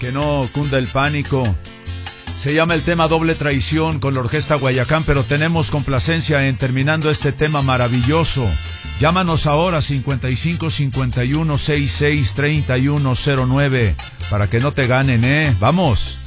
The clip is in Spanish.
que no cunda el pánico. Se llama el tema Doble Traición con la Orquesta Guayacán, pero tenemos complacencia en terminando este tema maravilloso. Llámanos ahora 55 51 66 3109 para que no te ganen, ¿eh? ¡Vamos!